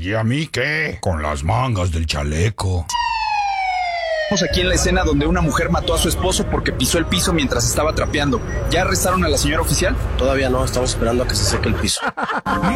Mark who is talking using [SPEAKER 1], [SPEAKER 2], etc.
[SPEAKER 1] ¿Y a mí qué? Con las mangas del chaleco.
[SPEAKER 2] Estamos aquí en la escena donde una mujer mató a su esposo porque pisó el piso mientras estaba trapeando. ¿Ya arrestaron a la señora oficial?
[SPEAKER 3] Todavía no, estamos esperando a que se seque el piso.